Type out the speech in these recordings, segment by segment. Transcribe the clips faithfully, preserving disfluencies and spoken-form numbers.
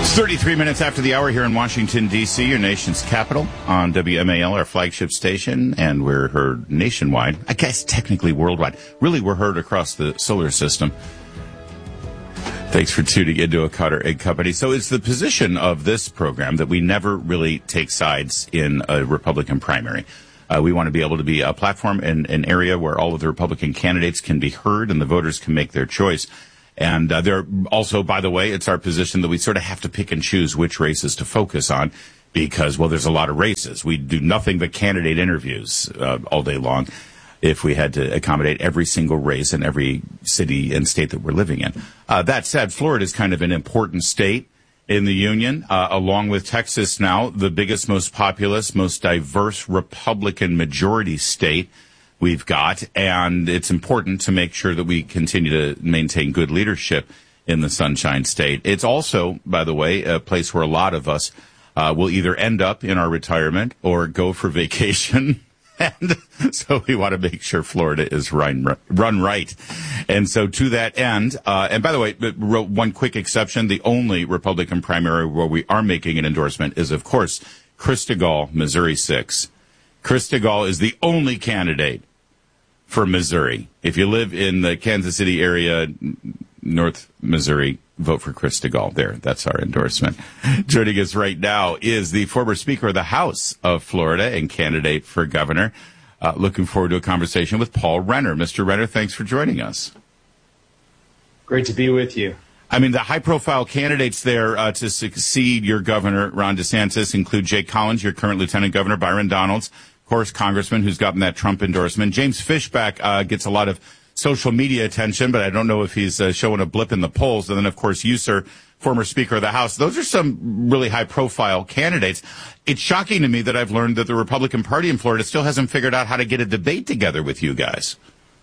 It's thirty-three minutes after the hour here in Washington, D C, your nation's capital, on W M A L, our flagship station, and we're heard nationwide. I guess technically worldwide. Really, we're heard across the solar system. Thanks for tuning into A Carter Egg Company. So it's the position of this program that we never really take sides in a Republican primary. Uh, we want to be able to be a platform in an area where all of the Republican candidates can be heard and the voters can make their choice. And uh, there also, by the way, it's our position that we sort of have to pick and choose which races to focus on because, well, there's a lot of races. We do nothing but candidate interviews uh, all day long if we had to accommodate every single race in every city and state that we're living in. Uh, that said, Florida is kind of an important state in the union, uh, along with Texas now, the biggest, most populous, most diverse Republican majority state we've got, and it's important to make sure that we continue to maintain good leadership in the Sunshine State. It's also, by the way, a place where a lot of us uh, will either end up in our retirement or go for vacation. And so we want to make sure Florida is run, run right. And so to that end, uh, and by the way, one quick exception, the only Republican primary where we are making an endorsement is, of course, Christgau, Missouri six. Christgau is the only candidate for Missouri. If you live in the Kansas City area, North Missouri, vote for Christgau. There, that's our endorsement. Joining us right now is the former Speaker of the House of Florida and candidate for governor. Uh, looking forward to a conversation with Paul Renner. Mister Renner, thanks for joining us. Great to be with you. I mean, the high-profile candidates there uh, to succeed your governor, Ron DeSantis, include Jay Collins, your current lieutenant governor, Byron Donalds, of course, congressman who's gotten that Trump endorsement. James Fishback uh, gets a lot of social media attention, but I don't know if he's uh, showing a blip in the polls. And then, of course, you, sir, former Speaker of the House. Those are some really high-profile candidates. It's shocking to me that I've learned that the Republican Party in Florida still hasn't figured out how to get a debate together with you guys.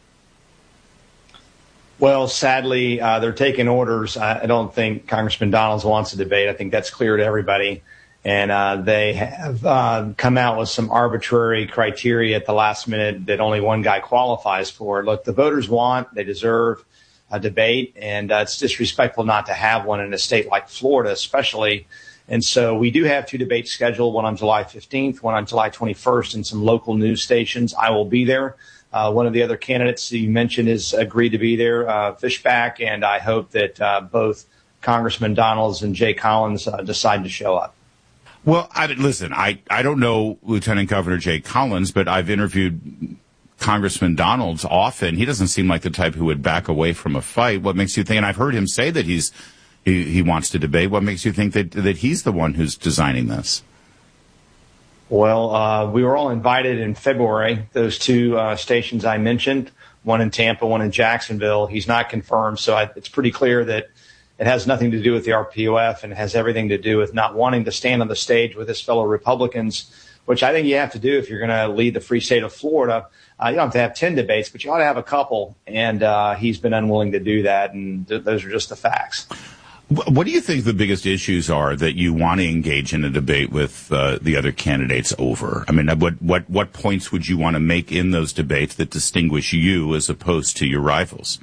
Well, sadly, uh, they're taking orders. I don't think Congressman Donalds wants a debate. I think that's clear to everybody. And uh, they have uh, come out with some arbitrary criteria at the last minute that only one guy qualifies for. Look, the voters want, they deserve a debate, and uh, it's disrespectful not to have one in a state like Florida, especially. And so we do have two debates scheduled, one on July fifteenth, one on July twenty-first, in some local news stations. I will be there. Uh, one of the other candidates you mentioned has agreed to be there, uh, Fishback, and I hope that uh, both Congressman Donalds and Jay Collins uh, decide to show up. Well, I, listen, I, I don't know Lieutenant Governor Jay Collins, but I've interviewed Congressman Donalds often. He doesn't seem like the type who would back away from a fight. What makes you think, and I've heard him say that he's he, he wants to debate, what makes you think that, that he's the one who's designing this? Well, uh, we were all invited in February, those two uh, stations I mentioned, one in Tampa, one in Jacksonville. He's not confirmed, so I, it's pretty clear that it has nothing to do with the R P O F and it has everything to do with not wanting to stand on the stage with his fellow Republicans, which I think you have to do if you're going to lead the free state of Florida. Uh, you don't have to have ten debates, but you ought to have a couple. And uh, he's been unwilling to do that. And th- those are just the facts. What do you think the biggest issues are that you want to engage in a debate with uh, the other candidates over? I mean, what, what, what points would you want to make in those debates that distinguish you as opposed to your rivals?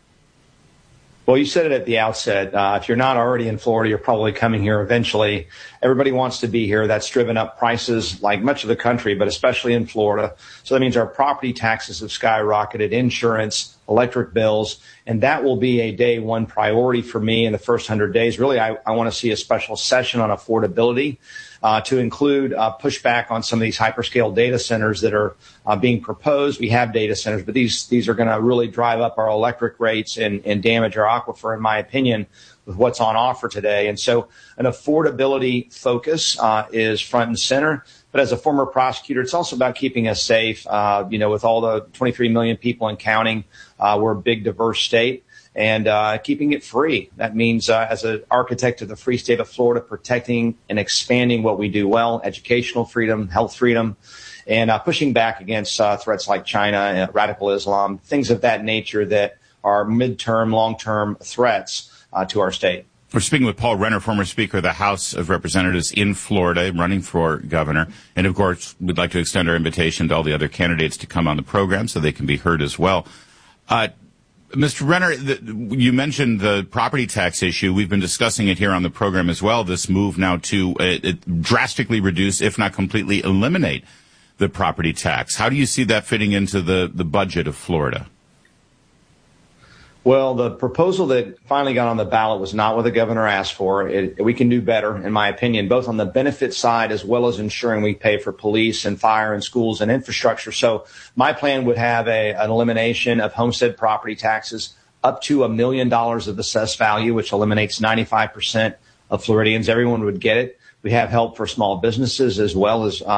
Well, you said it at the outset. Uh, if you're not already in Florida, you're probably coming here eventually. Everybody wants to be here. That's driven up prices like much of the country, but especially in Florida. So that means our property taxes have skyrocketed, insurance, electric bills, and that will be a day one priority for me in the first one hundred days. Really, I, I want to see a special session on affordability uh, to include uh, pushback on some of these hyperscale data centers that are uh, being proposed. We have data centers, but these these are going to really drive up our electric rates and, and damage our aquifer, in my opinion, with what's on offer today. And so an affordability focus uh, is front and center. But as a former prosecutor, it's also about keeping us safe. Uh, you know, with all the twenty-three million people and counting, uh, we're a big, diverse state, and uh, keeping it free. That means, uh, as an architect of the free state of Florida, protecting and expanding what we do well: educational freedom, health freedom, and uh, pushing back against uh, threats like China, uh, radical Islam, things of that nature that are midterm, long-term threats uh, to our state. We're speaking with Paul Renner, former Speaker of the House of Representatives in Florida, running for governor. And, of course, we'd like to extend our invitation to all the other candidates to come on the program so they can be heard as well. Uh, Mister Renner, the, you mentioned the property tax issue. We've been discussing it here on the program as well, this move now to uh, it drastically reduce, if not completely eliminate, the property tax. How do you see that fitting into the, the budget of Florida? Well, the proposal that finally got on the ballot was not what the governor asked for. It, we can do better, in my opinion, both on the benefit side as well as ensuring we pay for police and fire and schools and infrastructure. So my plan would have a, an elimination of homestead property taxes up to a million dollars of assessed value, which eliminates ninety-five percent of Floridians. Everyone would get it. We have help for small businesses as well as uh,